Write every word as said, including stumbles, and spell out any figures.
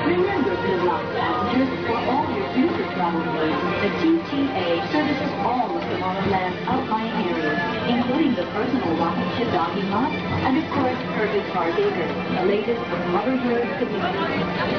Remember, Blue Rock passengers, for all your future travel needs, the T T A services all of Tomorrowland's outlying areas, including the personal rocket ship docking lot, and of course, Kirby's Park Acres, the latest from Mother Bird community.